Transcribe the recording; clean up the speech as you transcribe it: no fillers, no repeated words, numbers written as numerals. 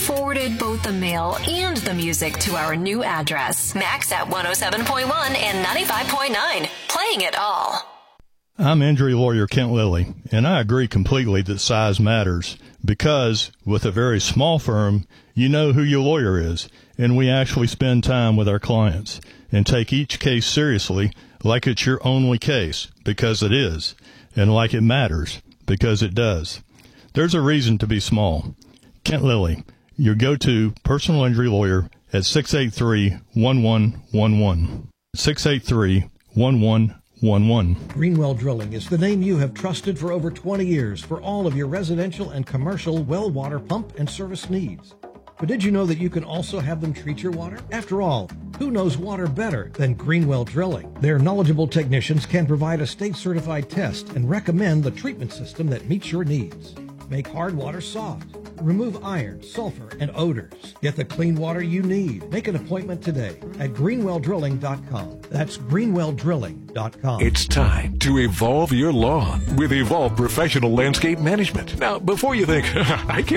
forwarded both the mail and the music to our new address. Max at 107.1 and 95.9. Playing it all. I'm injury lawyer Kent Lilly, and I agree completely that size matters because with a very small firm, you know who your lawyer is, and we actually spend time with our clients and take each case seriously like it's your only case, because it is, and like it matters, because it does. There's a reason to be small. Kent Lilly, your go-to personal injury lawyer at 683-1111. 683-1111. Greenwell Drilling is the name you have trusted for over 20 years for all of your residential and commercial well water pump and service needs. But did you know that you can also have them treat your water? After all, who knows water better than Greenwell Drilling? Their knowledgeable technicians can provide a state-certified test and recommend the treatment system that meets your needs. Make hard water soft. Remove iron, sulfur, and odors. Get the clean water you need. Make an appointment today at greenwelldrilling.com. That's greenwelldrilling.com. It's time to evolve your lawn with Evolve Professional Landscape Management. Now, before you think, I can't